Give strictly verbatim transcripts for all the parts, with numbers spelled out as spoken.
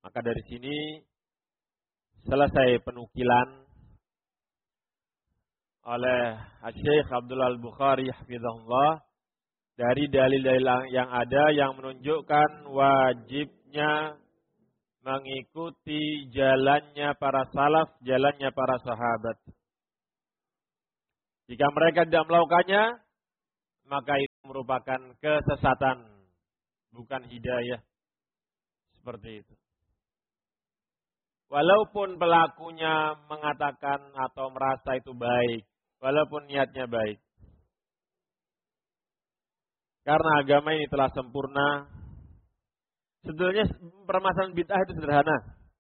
Maka dari sini selesai penukilan oleh Syekh Abdullah Al-Bukhari hafizahullah dari dalil-dalil yang ada yang menunjukkan wajibnya mengikuti jalannya para salaf, jalannya para sahabat. Jika mereka tidak melakukannya, maka itu merupakan kesesatan, bukan hidayah. Seperti itu. Walaupun pelakunya mengatakan atau merasa itu baik, walaupun niatnya baik. Karena agama ini telah sempurna. Sebetulnya permasalahan bid'ah itu sederhana.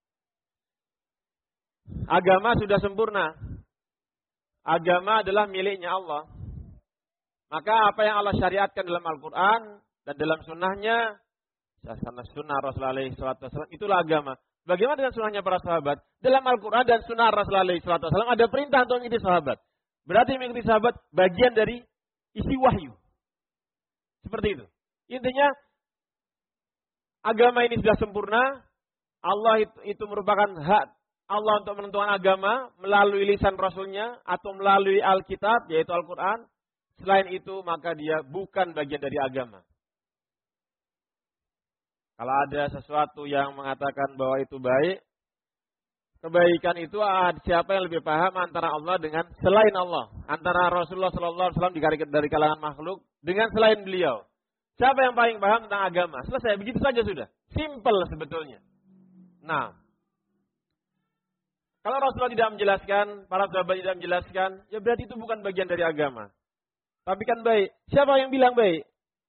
Agama sudah sempurna. Agama adalah miliknya Allah. Maka apa yang Allah syariatkan dalam Al-Quran dan dalam sunnahnya, karena sunnah Rasulullah shallallahu alaihi wasallam, itulah agama. Bagaimana dengan sunnahnya para sahabat? Dalam Al-Quran dan sunnah Rasulullah shallallahu alaihi wasallam ada perintah untuk mengikuti sahabat. Berarti mengikuti sahabat bagian dari isi wahyu. Seperti itu. Intinya, agama ini sudah sempurna. Allah itu, itu merupakan hak Allah untuk menentukan agama melalui lisan Rasulnya atau melalui Alkitab, yaitu Al-Quran. Selain itu, maka dia bukan bagian dari agama. Kalau ada sesuatu yang mengatakan bahwa itu baik, kebaikan itu siapa yang lebih paham antara Allah dengan selain Allah. Antara Rasulullah shallallahu alaihi wasallam dari kalangan makhluk dengan selain beliau. Siapa yang paling paham tentang agama? Selesai, begitu saja sudah. Simple sebetulnya. Nah, kalau Rasulullah tidak menjelaskan, para sahabat tidak menjelaskan, ya berarti itu bukan bagian dari agama. Tapi kan baik. Siapa yang bilang baik?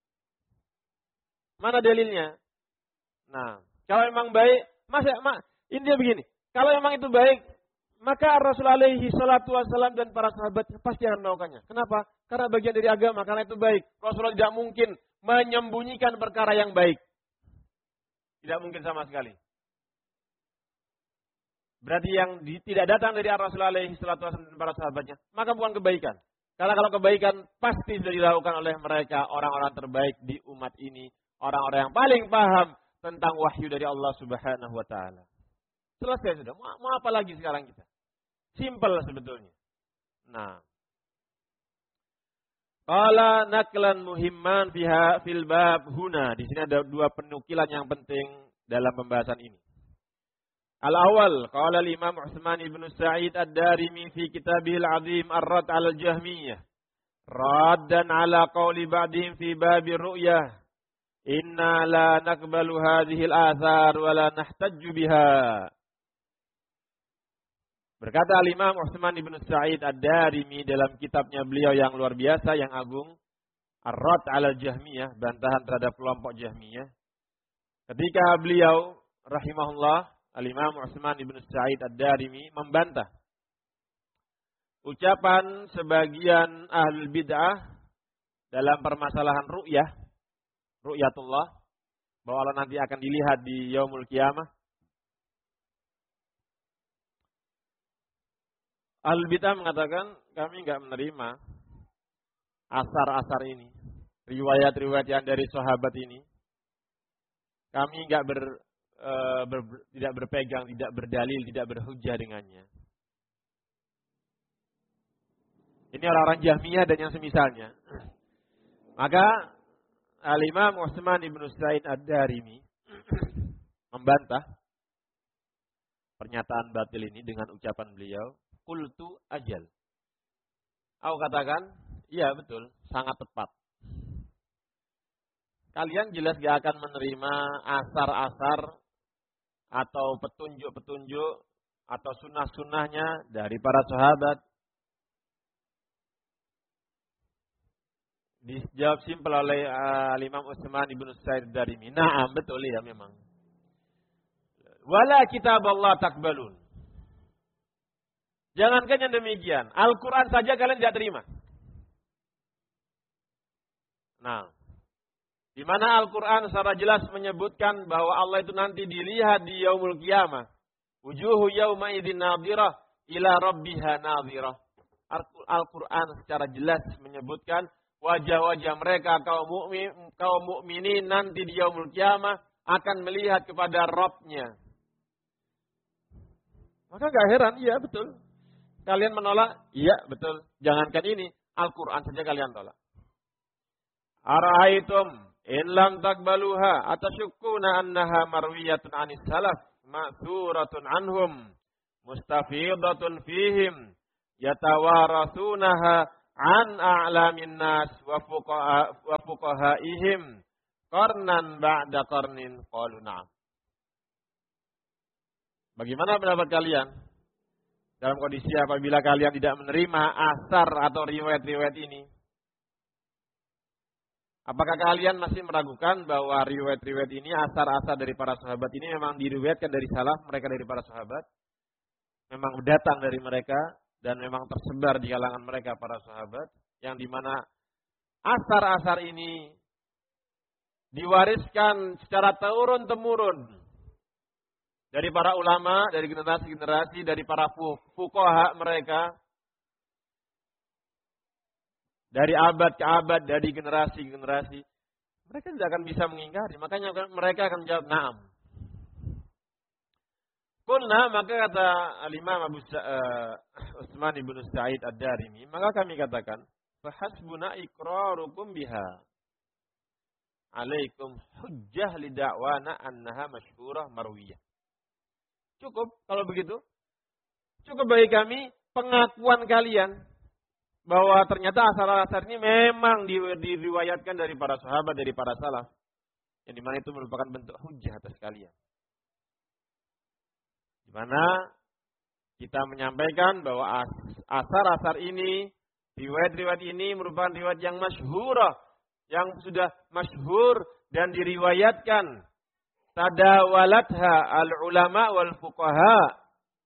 Mana dalilnya? Nah, kalau memang baik, masa mak, intinya begini. Kalau memang itu baik, maka Rasulullah alaihi salatu wasallam dan para sahabat pasti akan melakukannya. Kenapa? Karena bagian dari agama, karena itu baik. Rasulullah tidak mungkin menyembunyikan perkara yang baik. Tidak mungkin sama sekali. Berarti yang di, tidak datang dari Rasulullah alaihi salatu wasallam dan para sahabatnya, maka bukan kebaikan. Karena kalau kebaikan pasti sudah dilakukan oleh mereka, orang-orang terbaik di umat ini, orang-orang yang paling paham tentang wahyu dari Allah Subhanahu wa taala. Selesai sudah. Mau, mau apa lagi sekarang kita? Simple sebetulnya. Nah. Qala naklan muhimman fiha fil bab huna. Di sini ada dua penukilan yang penting dalam pembahasan ini. Al-awwal, qala al-Imam Utsman ibn Sa'id ad-Darimi fi kitabihil 'azim Ar-Rad 'ala al-Jahmiyah. Raddan 'ala qawli ba'dihim fi babir ru'yah. Inna la naqbalu hadhihi al-athar wa la nahtajju biha. Berkata Al-Imam Utsman ibn Sa'id ad-Darimi dalam kitabnya beliau yang luar biasa, yang agung, Ar-Rad 'ala al-Jahmiyah, bantahan terhadap kelompok Jahmiyah. Ketika beliau rahimahullah, Al-Imam Utsman ibn Sa'id ad-Darimi membantah ucapan sebagian ahlul bid'ah dalam permasalahan ru'yah, ru'yatullah, bahwa Allah nanti akan dilihat di yaumul qiyamah. Ahlul bid'ah mengatakan kami enggak menerima asar-asar ini, riwayat-riwayat yang dari sahabat ini. Kami enggak ber Ber, tidak berpegang, tidak berdalil, tidak berhujjah dengannya. Ini orang-orang Jahmiyah dan yang semisalnya. Maka Al-Imam Utsman ibn Sa'id ad-Darimi membantah pernyataan batil ini dengan ucapan beliau, qultu ajal. Aku katakan, iya betul, sangat tepat. Kalian jelas gak akan menerima asar-asar atau petunjuk-petunjuk atau sunnah-sunnahnya dari para sahabat. Dijawab simpel oleh uh, Imam Utsman ibn Sa'id ad-Darimi. Naam, betul ya memang. Wala kitab Allah takbalun. Jangankan yang demikian, Al-Quran saja kalian tidak terima. Nah, di mana Al-Quran secara jelas menyebutkan bahwa Allah itu nanti dilihat di yaumul qiyamah. Wujuhu yawma idzin nadhirah ila rabbiha nadhirah. Al-Quran secara jelas menyebutkan wajah-wajah mereka kaum mukmin, kaum mukminin nanti di yaumul qiyamah akan melihat kepada Rabb-nya. Maka gak heran, iya betul. Kalian menolak, iya betul. Jangankan ini, Al-Quran saja kalian tolak. Ara'aitum in lam takbaluha atasyukkuna annaha marwiyatun anis salaf ma'thuratun anhum mustafidatun fihim yatawarasunaha an a'lamin nas wa fuqaha wa fuqahaihim qarnan ba'da qarnin qalu na'am. Bagaimana pendapat kalian dalam kondisi apabila kalian tidak menerima asar atau riwayat-riwayat ini? Apakah kalian masih meragukan bahwa riwayat-riwayat ini, asar-asar dari para sahabat ini memang diriwayatkan dari salaf, mereka dari para sahabat? Memang datang dari mereka dan memang tersebar di kalangan mereka para sahabat, yang dimana asar-asar ini diwariskan secara turun-temurun dari para ulama, dari generasi-generasi, dari para fuqaha mereka, dari abad ke abad, dari generasi ke generasi. Mereka tidak akan bisa mengingkari. Makanya mereka akan menjawab na'am. Qulna, maka kata Al-Imam Abu uh, Utsman ibn Sa'id Ad-Darimi, maka kami katakan, fahasbuna iqrarukum biha. Alaikum hujjah li da'wana annaha masyhurah marwiyah. Cukup kalau begitu. Cukup bagi kami pengakuan kalian bahwa ternyata asar-asar ini memang diriwayatkan dari para sahabat, dari para salaf. Yang dimana itu merupakan bentuk hujjah atas kalian. Dimana kita menyampaikan bahwa asar-asar ini, riwayat-riwayat ini merupakan riwayat yang masyhurah, yang sudah masyhur dan diriwayatkan. Tadawalatha al-ulama wal fuqaha.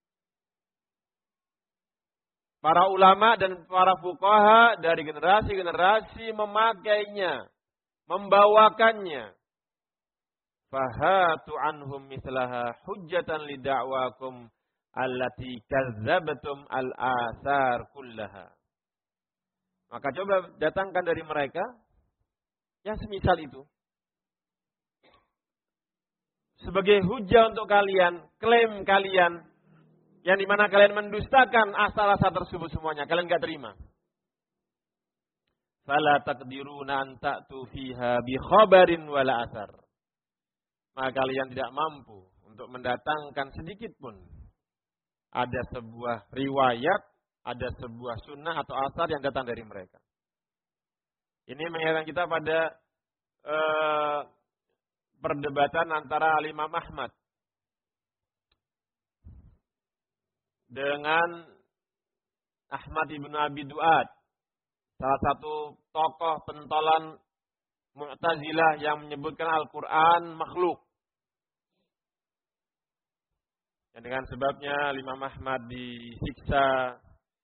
Para ulama dan para fuqaha dari generasi-generasi memakainya, membawakannya. Fahatu anhum mislaha hujjatan li da'wakum allati kazzabatum al-athar kullaha. Maka coba datangkan dari mereka yang semisal itu. Sebagai hujjah untuk kalian, klaim kalian, yang dimana kalian mendustakan asal-asal tersebut semuanya. Kalian gak terima. Fala taqdiruna an ta'tu fiha bi khabarin wala asar. Maka kalian tidak mampu untuk mendatangkan sedikit pun ada sebuah riwayat, ada sebuah sunnah atau asar yang datang dari mereka. Ini mengingatkan kita pada uh, perdebatan antara Imam Ahmad dengan Ahmad ibn Abi Du'ad, salah satu tokoh pentolan Mu'tazilah yang menyebutkan Al-Quran makhluk. Dan dengan sebabnya Imam Ahmad disiksa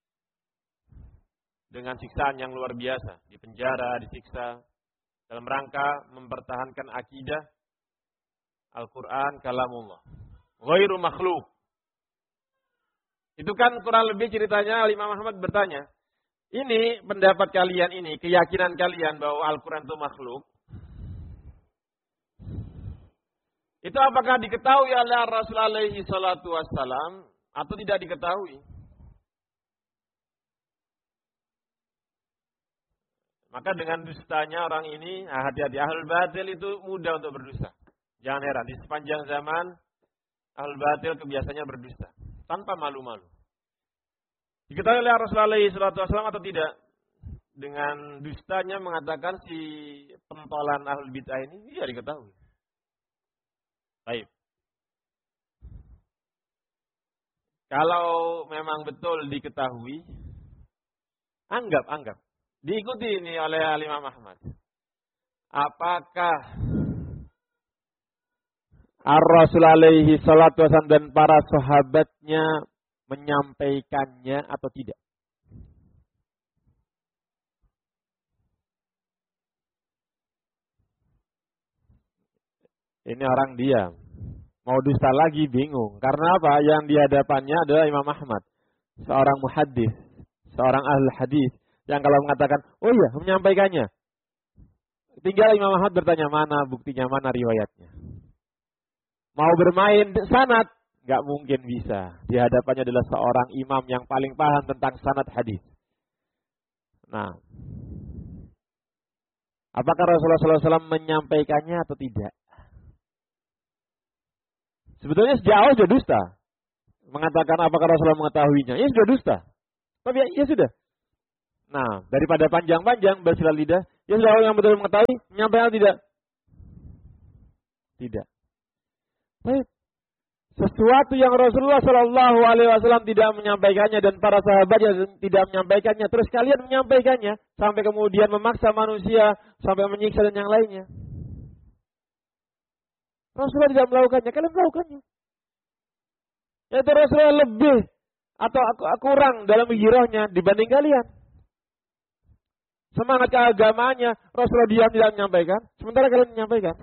dengan siksaan yang luar biasa, dipenjara, disiksa dalam rangka mempertahankan akidah Al-Quran kalamullah, ghairu makhluk. Itu kan kurang lebih ceritanya Imam Ahmad bertanya, ini pendapat kalian ini, keyakinan kalian bahwa Al-Quran itu makhluk, itu apakah diketahui oleh Rasulullah alaihi salatu wassalam atau tidak diketahui? Maka dengan dustanya orang ini, hati-hati, ahlul batil itu mudah untuk berdusta. Jangan heran, di sepanjang zaman ahlul batil kebiasaannya berdusta tanpa malu-malu. Diketahui oleh Rasulullah alaihi salatu wassalam atau tidak? Dengan dustanya mengatakan si pentolan ahlul bid'ah ini, iya diketahui. Baik. Kalau memang betul diketahui, anggap, anggap. Diikuti ini oleh Imam Ahmad. Apakah Ar-Rasul alaihi salatu wasallam dan para sahabatnya menyampaikannya atau tidak? Ini orang diam. Mau dusta lagi bingung. Karena apa? Yang di hadapannya adalah Imam Ahmad. Seorang muhaddis. Seorang ahli hadis. Yang kalau mengatakan, oh iya menyampaikannya. Tinggal Imam Ahmad bertanya, mana buktinya, mana riwayatnya. Mau bermain sanad. Nggak mungkin bisa. Di hadapannya adalah seorang imam yang paling paham tentang sanad hadis. Nah, apakah Rasulullah shallallahu alaihi wasallam menyampaikannya atau tidak? Sebetulnya sejauh sudah dusta. Mengatakan apakah Rasulullah mengetahuinya. Ya sudah dusta. Tapi ya, ya sudah. Nah, daripada panjang-panjang bersilat lidah, ya sudah orang yang betul mengetahui, menyampaikan tidak? Tidak. Baik. Sesuatu yang Rasulullah Shallallahu Alaihi Wasallam tidak menyampaikannya dan para sahabatnya tidak menyampaikannya, terus kalian menyampaikannya sampai kemudian memaksa manusia sampai menyiksa dan yang lainnya. Rasulullah tidak melakukannya, kalian melakukannya. Yaitu Rasulullah lebih atau kurang dalam hijrahnya dibanding kalian. Semangat keagamaannya Rasulullah diam tidak menyampaikan, sementara kalian menyampaikan.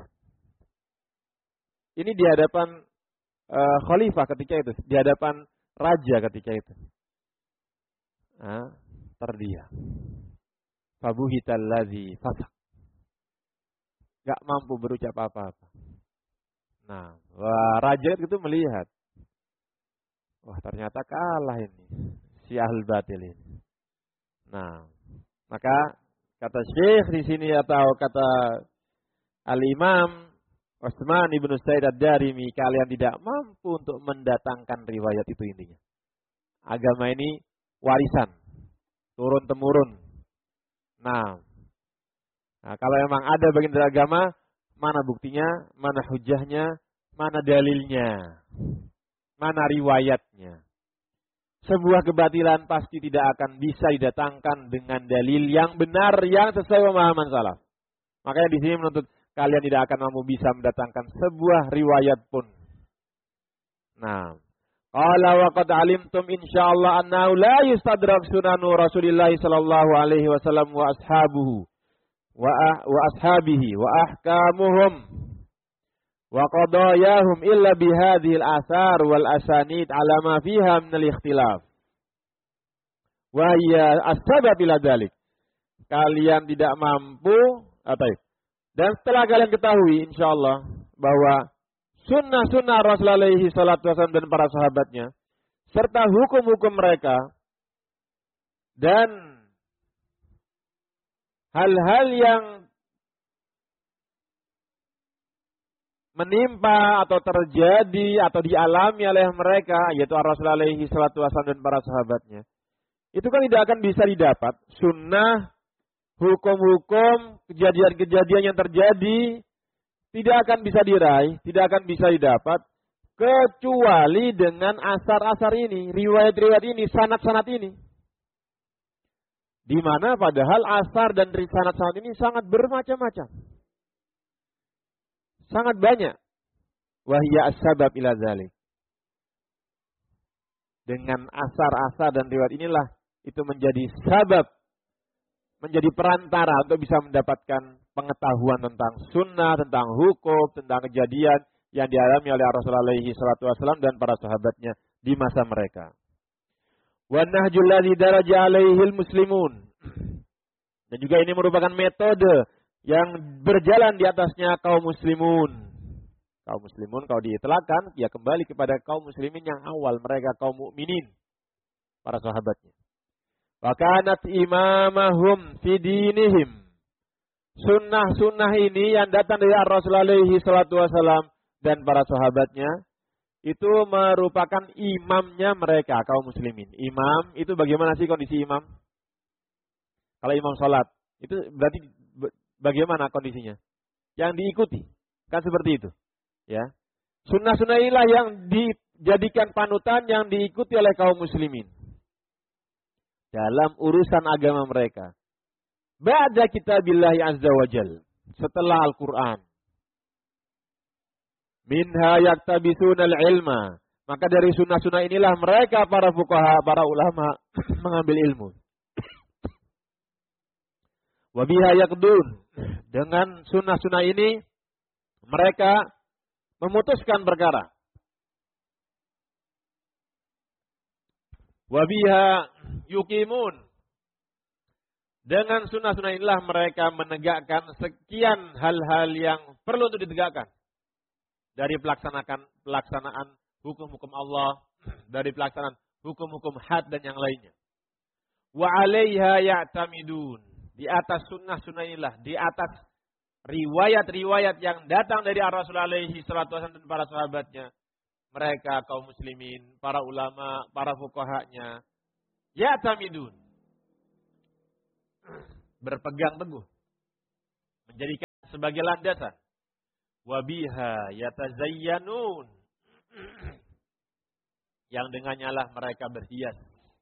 Ini di hadapan uh, khalifah ketika itu, di hadapan raja ketika itu. Nah, terdiam. Fabuhital ladzi fasak. Gak mampu berucap apa-apa. Nah, wah, raja itu melihat. Wah, ternyata kalah ini si ahlul batil ini. Nah, maka kata Syekh di sini atau kata Al-Imam Utsman ibnu Said ad-Darimi, kalian tidak mampu untuk mendatangkan riwayat itu intinya. Agama ini warisan, turun temurun. Nah, nah kalau memang ada bagian dari agama, mana buktinya, mana hujahnya, mana dalilnya, mana riwayatnya. Sebuah kebatilan pasti tidak akan bisa didatangkan dengan dalil yang benar yang sesuai pemahaman salaf. Makanya di sini menuntut kalian tidak akan mampu bisa mendatangkan sebuah riwayat pun. Nah, qala wa qad alimtum insyaallah annahu la yustadrak sunanu Rasulillah sallallahu alaihi wasallam wa ashabuhu wa wa ashabihi wa ahkamuhum wa qadayahum illa bihadhihi al-athar wal asanid ala ma fiha min al-ikhtilaf. Wa hiya as-sabab ila dzalik. Kalian tidak mampu atau dan setelah kalian ketahui insyaallah bahwa sunnah-sunnah Rasulullah alaihi salatu wasallam dan para sahabatnya serta hukum-hukum mereka dan hal-hal yang menimpa atau terjadi atau dialami oleh mereka, yaitu Rasulullah alaihi salatu wasallam dan para sahabatnya, itu kan tidak akan bisa didapat. Sunnah, hukum-hukum, kejadian-kejadian yang terjadi tidak akan bisa diraih, tidak akan bisa didapat kecuali dengan asar-asar ini, riwayat-riwayat ini, sanad-sanad ini. Di mana padahal asar dan sanad-sanad ini sangat bermacam-macam. Sangat banyak. Wahya as-sabab ila dzalik. Dengan asar-asar dan riwayat inilah itu menjadi sabab, menjadi perantara untuk bisa mendapatkan pengetahuan tentang sunnah, tentang hukum, tentang kejadian yang dialami oleh Rasulullah alaihi salatu wasallam dan para sahabatnya di masa mereka. Wa nahjul ladzi daraja alaihil muslimun. Dan juga ini merupakan metode yang berjalan di atasnya kaum muslimun. Kaum muslimun kalau diitlakkan, ya kembali kepada kaum muslimin yang awal, mereka kaum mukminin, para sahabatnya. Wa kanat imamahum fi dinihim. Sunnah-sunnah ini yang datang dari Rasulullah alaihi salatu wasallam dan para sahabatnya itu merupakan imamnya mereka, kaum muslimin. Imam itu bagaimana sih kondisi imam? Kalau imam salat, itu berarti bagaimana kondisinya? Yang diikuti. Kan seperti itu. Ya. Sunnah-sunnah inilah yang dijadikan panutan, yang diikuti oleh kaum muslimin dalam urusan agama mereka. Ba'da kitabillahi azza wa jal. Setelah Al-Quran. Minha yaktabisuna al-ilma. Maka dari sunnah-sunnah inilah mereka para fuqaha, para ulama mengambil ilmu. Wabiha yaqdun. Dengan sunnah-sunnah ini mereka memutuskan perkara. Wabiha yuqimun. Dengan sunnah-sunnah inilah mereka menegakkan sekian hal-hal yang perlu untuk ditegakkan. Dari pelaksanaan pelaksanaan hukum-hukum Allah, dari pelaksanaan hukum-hukum had dan yang lainnya. Wa 'alaiha ya'tamidun. Di atas sunnah-sunnah inilah, di atas riwayat-riwayat yang datang dari Rasulullah alaihi salatu wasallam dan para sahabatnya, mereka kaum muslimin, para ulama, para fuqahanya, ya'tamidun. Berpegang teguh. Menjadikan sebagai landasan. Wa biha yatazayyanun. Yang dengannya lah mereka berhias.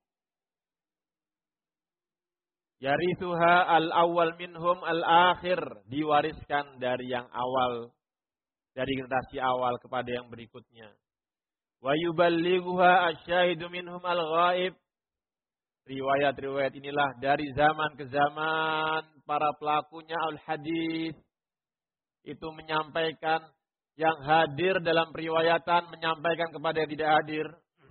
Yarithuha al-awwal minhum al-akhir. Diwariskan dari yang awal. Dari generasi awal kepada yang berikutnya. Wa yuballighuha asyahidu minhum al-ghaib. Riwayat-riwayat inilah dari zaman ke zaman. Para pelakunya al-hadis. Itu menyampaikan yang hadir dalam periwayatan. Menyampaikan kepada yang tidak hadir.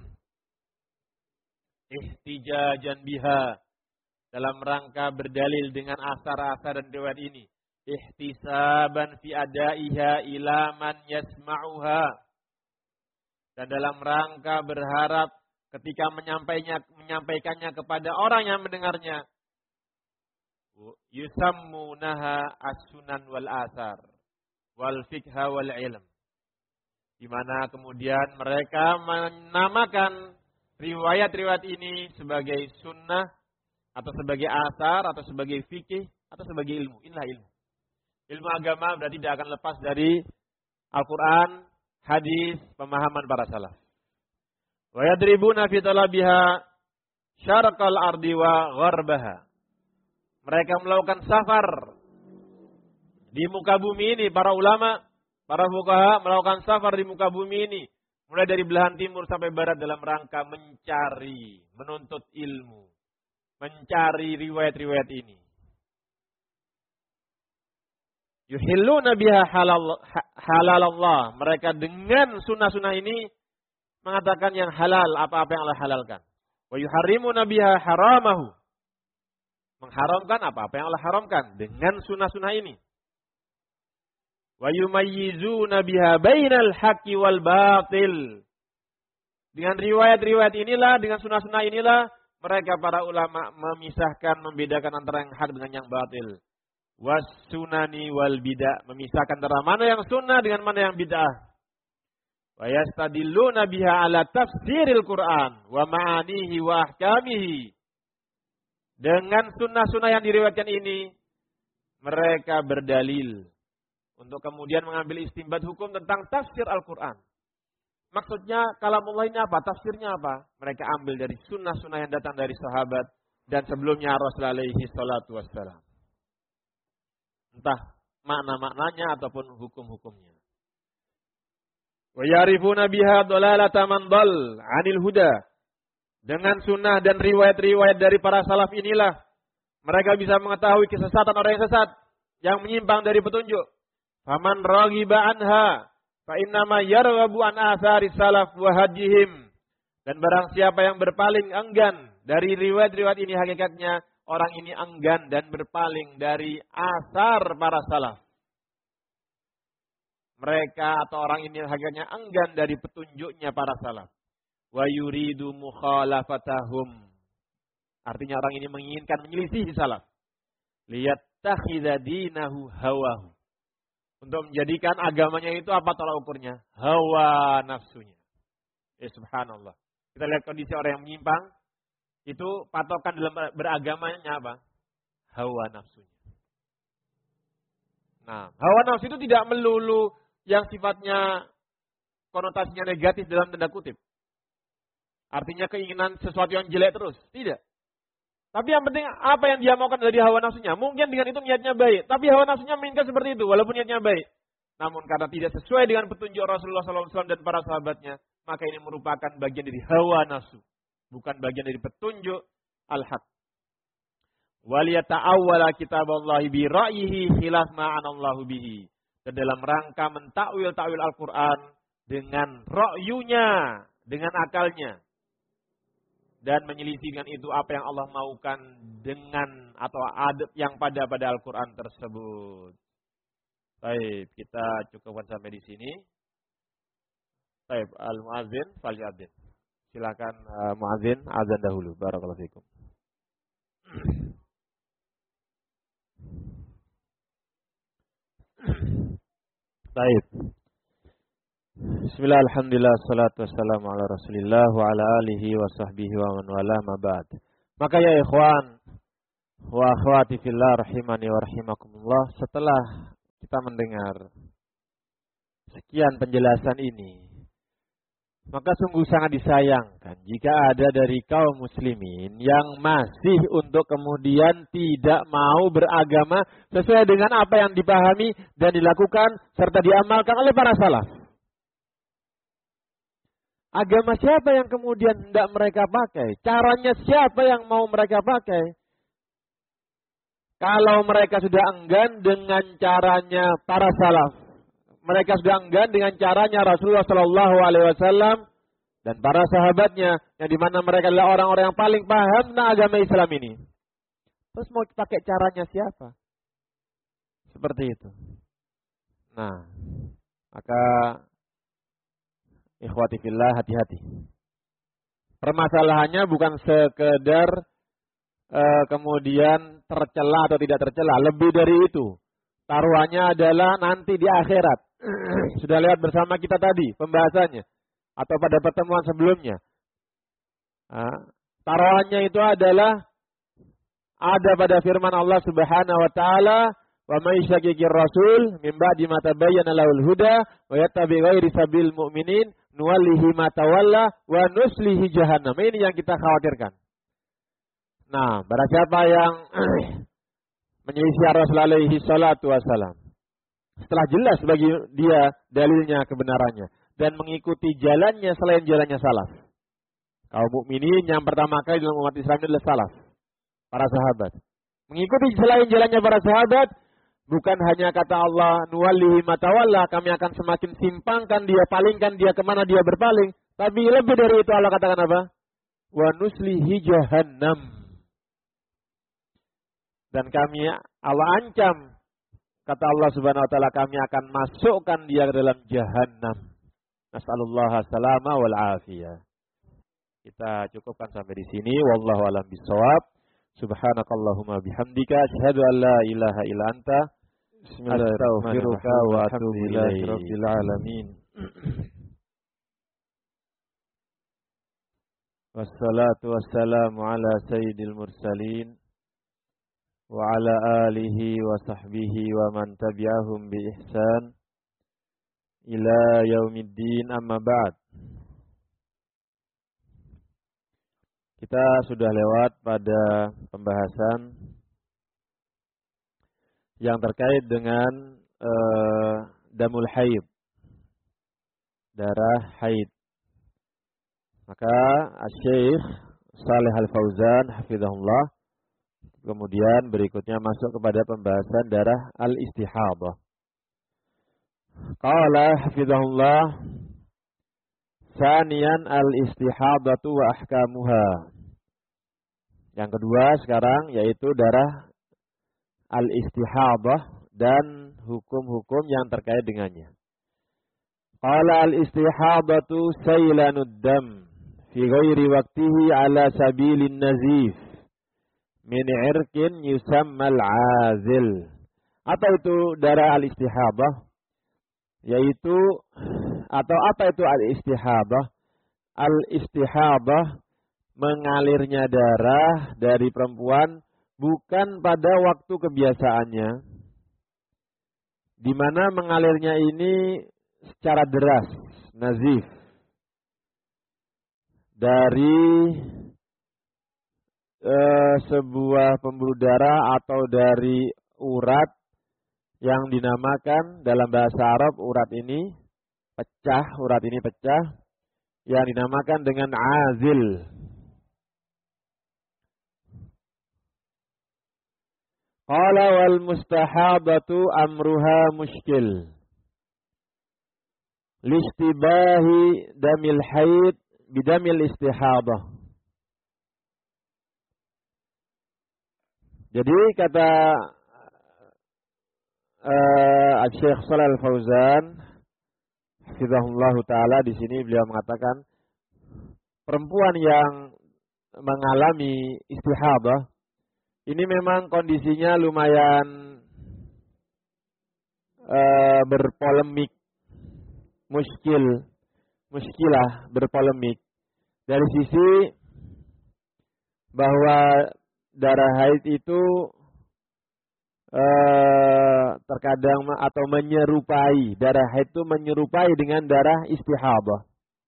Ihtijajan biha. Dalam rangka berdalil dengan asar-asar dan riwayat ini. Ihtisaban fi adaiha ila man yasma'uha. Dan dalam rangka berharap ketika menyampaikannya, menyampaikannya kepada orang yang mendengarnya. Yusammunaha as-sunan wal asar. Wal fikha wal ilm. Di mana kemudian mereka menamakan riwayat-riwayat ini sebagai sunnah. Atau sebagai asar, atau sebagai fikih, atau sebagai ilmu. Inilah ilmu. Ilmu agama berarti tidak akan lepas dari Al-Quran, hadis, pemahaman para salaf. Wa yadribuna fi talabiha syarqal ardi wa gharbaha. Mereka melakukan safar di muka bumi ini. Para ulama, para fuqaha melakukan safar di muka bumi ini. Mulai dari belahan timur sampai barat dalam rangka mencari, menuntut ilmu. Mencari riwayat-riwayat ini. Yuhilluna biha halal, halal Allah. Mereka dengan sunnah-sunnah ini mengatakan yang halal apa-apa yang Allah halalkan. Wa yuharrimuna biha haramahu. Mengharamkan apa-apa yang Allah haramkan dengan sunnah-sunnah ini. Wa yumayyizuna biha bainal haqqi wal batil. Dengan riwayat-riwayat inilah, dengan sunnah-sunnah inilah mereka para ulama memisahkan, membedakan antara yang hak dengan yang batil. Was-sunani wal bid'ah. Memisahkan antara mana yang sunnah dengan mana yang bid'ah. Wa yastadilluna biha ala tafsiril Qur'an. Wa ma'anihi wa ahkamihi. Dengan sunnah-sunnah yang diriwayatkan ini. Mereka berdalil. Untuk kemudian mengambil istinbat hukum tentang tafsir Al-Quran. Maksudnya kalamullah ini apa? Tafsirnya apa? Mereka ambil dari sunnah-sunnah yang datang dari sahabat dan sebelumnya Rasulullah alaihi salatu wassalam. Entah makna-maknanya ataupun hukum-hukumnya. Wa yarifuna biha dhalalata man dhal 'anil huda. Dengan sunnah dan riwayat-riwayat dari para salaf inilah mereka bisa mengetahui kesesatan orang yang sesat, yang menyimpang dari petunjuk. Faman raghiba anha fa innama yarghabu an athari salaf wa hadihim. Dan barang siapa yang berpaling enggan dari riwayat-riwayat ini, hakikatnya orang ini enggan dan berpaling dari asar para salaf. Mereka atau orang ini hakikatnya enggan dari petunjuknya para salaf. Wa yuridu mukhalafatahum. Artinya orang ini menginginkan menyelisihi salaf. Liyattakhidha dinahu hawahu. Untuk menjadikan agamanya itu apa tolak ukurnya? Hawa nafsunya. Ya subhanallah. Kita lihat kondisi orang yang menyimpang. Itu patokan dalam beragamanya apa? Hawa nafsunya. Nah, hawa nafsu itu tidak melulu yang sifatnya konotasinya negatif dalam tanda kutip. Artinya keinginan sesuatu yang jelek terus. Tidak. Tapi yang penting apa yang dia maukan dari hawa nafsunya. Mungkin dengan itu niatnya baik. Tapi hawa nafsunya menginginkan seperti itu. Walaupun niatnya baik. Namun karena tidak sesuai dengan petunjuk Rasulullah shallallahu alaihi wasallam dan para sahabatnya. Maka ini merupakan bagian dari hawa nafsu. Bukan bagian dari petunjuk al-haq. Waliyata'awwala kitaballahi bi ra'yihi khilaf ma'anallahu bihi. Dan dalam rangka mentakwil-takwil Al-Quran. Dengan ra'yunya. Dengan akalnya. Dan menyelisihkan itu apa yang Allah maukan dengan atau adab yang pada pada Al-Quran tersebut. Baik, kita cukupkan sampai di sini. Baik, al-muadzin falyadzin. Silakan uh, muadzin azan dahulu. Barakallahu fikum. Baik. Bismillah, alhamdulillah, salatu wassalamu ala rasulillah wa ala alihi wa sahbihi wa man wala ma ba'd. Maka ya ikhwan wa akhwati fillah rahimani wa rahimakumullah, setelah kita mendengar sekian penjelasan ini, maka sungguh sangat disayangkan jika ada dari kaum muslimin yang masih untuk kemudian tidak mau beragama sesuai dengan apa yang dipahami dan dilakukan serta diamalkan oleh para salaf. Agama siapa yang kemudian hendak mereka pakai? Caranya siapa yang mau mereka pakai? Kalau mereka sudah enggan dengan caranya para salaf, mereka sudah enggan dengan caranya Rasulullah Shallallahu Alaihi Wasallam dan para sahabatnya, yang dimana mereka adalah orang-orang yang paling paham tentang agama Islam ini. Terus mau pakai caranya siapa? Seperti itu. Nah, maka ikhwati fillah, hati-hati. Permasalahannya bukan sekedar uh, kemudian tercela atau tidak tercela, lebih dari itu. Taruhannya adalah nanti di akhirat. Sudah lihat bersama kita tadi pembahasannya atau pada pertemuan sebelumnya. Nah, taruhannya itu adalah ada pada firman Allah Subhanahu wa taala, "Wa may yushaqiqir rasul min ba'di ma tabayyana lahul huda wa yattabi' ghairi sabil mu'minin nuwallihi ma tawalla wa nuslihi jahannam." Ini yang kita khawatirkan. Nah, barang siapa yang menyelisih Rasul alaihi salatu wasalam, setelah jelas bagi dia dalilnya kebenarannya dan mengikuti jalannya selain jalannya salaf. Kaum mukminin yang pertama kali dalam umat Islam adalah salaf, para sahabat. Mengikuti selain jalannya para sahabat, bukan hanya kata Allah, nuwallihi matawalla, kami akan semakin simpangkan dia, palingkan dia kemana dia berpaling. Tapi lebih dari itu Allah katakan apa? Wa nuslihi jahannam. Dan kami, Allah ancam, kata Allah Subhanahu wa taala, kami akan masukkan dia ke dalam jahannam. Nas'alullah salama wal afiyah. Kita cukupkan sampai di sini. Wallahu a'lam bishawab. Subhanakallahumma bihamdika asyhadu an la ilaha illa anta astaghfiruka wa atubu ilaik. Rabbil alamin. Wassalatu wassalamu ala sayyidil mursalin wa ala alihi wa sahbihi wa man tabi'ahum bi ihsan ila yaumiddin, amma ba'd. Kita sudah lewat pada pembahasan yang terkait dengan uh, damul haid, darah haid. Maka Syekh Shalih Al-Fauzan hafizahullah kemudian berikutnya masuk kepada pembahasan darah al-istihadah. Qala hafizahullah, Saniyan al-istihadatu wa ahkamuha. Yang kedua sekarang yaitu darah al-istihadah dan hukum-hukum yang terkait dengannya. Qala al-istihadatu saylanud dam fi ghairi waqtihi ala sabilin nazif min irqin yusammal azil. Apa itu darah al-istihadah? Yaitu atau apa itu al-istihadah? Al-istihadah mengalirnya darah dari perempuan bukan pada waktu kebiasaannya, di mana mengalirnya ini secara deras, nazif, dari eh, sebuah pembuluh darah atau dari urat yang dinamakan dalam bahasa Arab, urat ini pecah, urat ini pecah, yang dinamakan dengan azil. Qala wal mustahadatu amruha mushkil listibahi damil haid bidamil istihadah. Jadi kata uh, Syekh Shalih Al-Fauzan hafizahullah taala, di sini beliau mengatakan perempuan yang mengalami istihadah ini memang kondisinya lumayan uh, berpolemik, muskil, muskilah, berpolemik. Dari sisi bahwa darah haid itu uh, terkadang atau menyerupai, darah haid itu menyerupai dengan darah istihadah.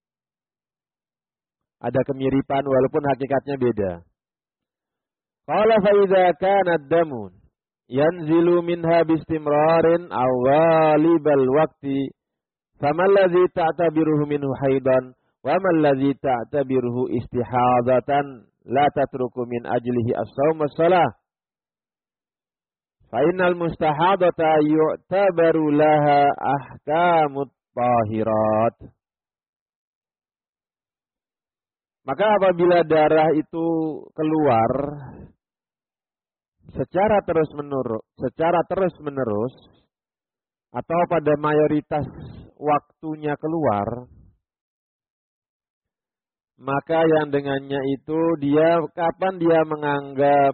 Ada kemiripan walaupun hakikatnya beda. Qala fa idza kana ad-damu yanzilu minha bistimrarin aw ghalibal waqti famal ladzi ta'tabiruhu minhu haidan wa mal ladzi ta'tabiruhu istihadatan la tatruku min ajlihi as-shaum was-shalah fa innal mustahadata yu'tabaru laha ahkamut tahirat. Maka apabila darah itu keluar secara terus menerus, secara terus menerus atau pada mayoritas waktunya keluar, maka yang dengannya itu dia kapan dia menganggap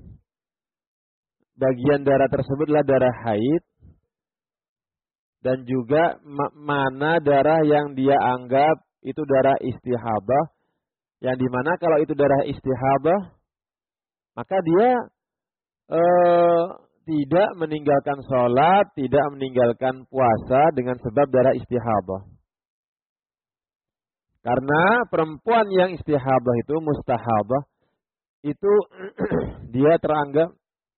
bagian darah tersebut adalah darah haid, dan juga mana darah yang dia anggap itu darah istihadah, yang dimana kalau itu darah istihadah maka dia eh, tidak meninggalkan sholat, tidak meninggalkan puasa dengan sebab darah istihadah. Karena perempuan yang istihadah itu, mustahadah, itu dia teranggap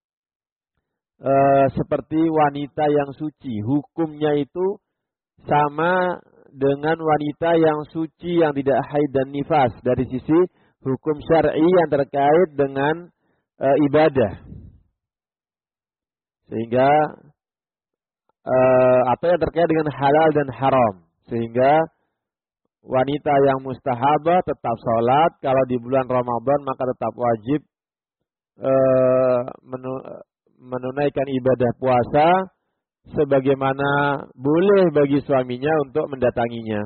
eh, seperti wanita yang suci. Hukumnya itu sama dengan wanita yang suci yang tidak haid dan nifas dari sisi hukum syar'i yang terkait dengan e, ibadah. Sehingga e, atau yang terkait dengan halal dan haram. Sehingga wanita yang mustahabah tetap sholat, kalau di bulan Ramadan maka tetap wajib e, menunaikan ibadah puasa, sebagaimana boleh bagi suaminya untuk mendatanginya.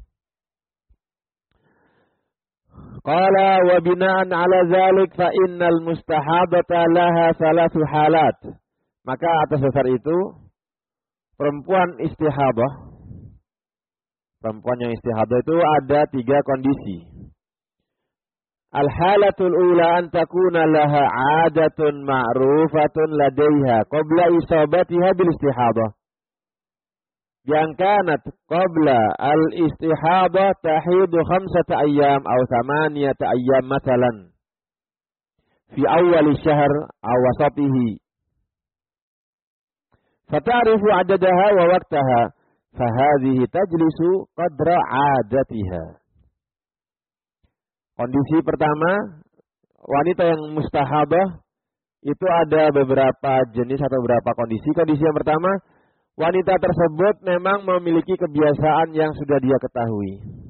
Qala wa bina'an 'ala dzalik fa innal mustahabata laha thalathu halat. Maka atas dasar itu perempuan istihadah, perempuan yang istihadah itu ada tiga kondisi. Al-halatul ula an takuna laha 'adatun ma'rufatun ladaiha qabla isabatiha bil istihadah. Yang kanat qabla al-istihadah tahidu khamsata ayyam aw thamaniyata ayyam mathalan fi awwal syahr aw wasatihi. Fata'rifu 'adadaha wa waqtaha fa hadhihi tajlisu qadra 'adatiha. Kondisi pertama, wanita yang mustahabah itu ada beberapa jenis atau beberapa kondisi. Kondisi yang pertama, wanita tersebut memang memiliki kebiasaan yang sudah dia ketahui.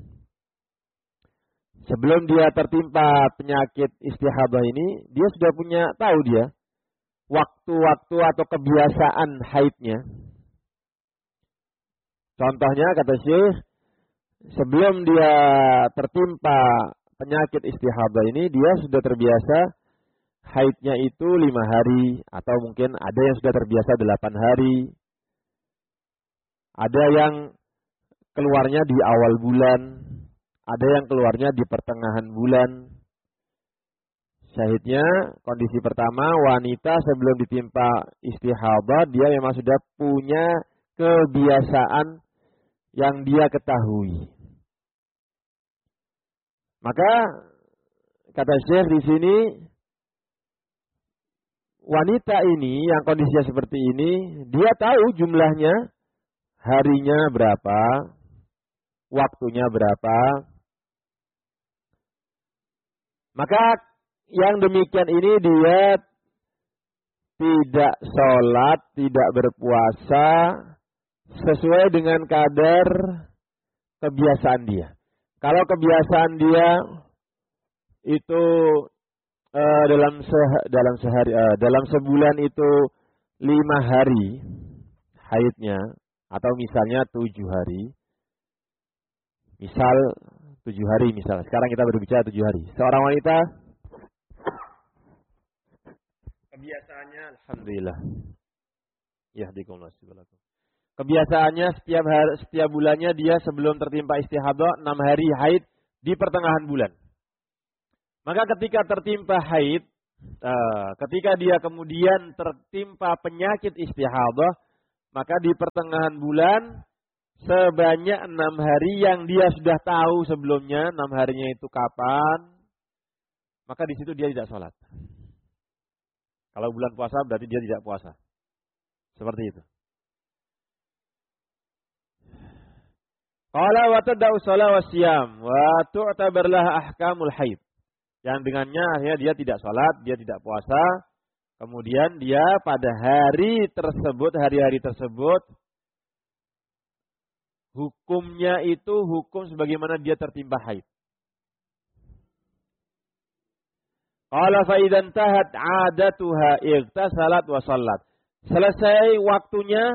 Sebelum dia tertimpa penyakit istihabah ini, dia sudah punya, tahu dia, waktu-waktu atau kebiasaan haidnya. Contohnya, kata Syekh, sebelum dia tertimpa penyakit istihadah ini, dia sudah terbiasa haidnya itu lima hari, atau mungkin ada yang sudah terbiasa delapan hari. Ada yang keluarnya di awal bulan, ada yang keluarnya di pertengahan bulan. Syahidnya, kondisi pertama, wanita sebelum ditimpa istihadah, dia memang sudah punya kebiasaan yang dia ketahui. Maka kata Syekh di sini, wanita ini yang kondisinya seperti ini, dia tahu jumlahnya, harinya berapa, waktunya berapa. Maka yang demikian ini dia tidak sholat, tidak berpuasa sesuai dengan kadar kebiasaan dia. Kalau kebiasaan dia itu uh, dalam se dalam sehari uh, dalam sebulan itu lima hari haidnya, atau misalnya tujuh hari, Misal tujuh hari misal. Sekarang kita berbicara tujuh hari. Seorang wanita kebiasaannya, alhamdulillah. Ya, dikonsultasi. Kebiasaannya setiap hari, setiap bulannya dia sebelum tertimpa istihadah enam hari haid di pertengahan bulan. Maka ketika tertimpa haid, uh, ketika dia kemudian tertimpa penyakit istihadah, maka di pertengahan bulan sebanyak enam hari yang dia sudah tahu sebelumnya, enam harinya itu kapan, maka di situ dia tidak sholat. Kalau bulan puasa berarti dia tidak puasa. Seperti itu. Qala wa tad'u shalah wa siyam wa tu'tabar laha ahkamul haid. Yang dengannya akhirnya dia tidak sholat, dia tidak puasa. Kemudian dia pada hari tersebut, hari-hari tersebut, hukumnya itu hukum sebagaimana dia tertimpa haid. Qala fa idzan tahat 'adatuha igtasalat wa shallat. Selesai waktunya,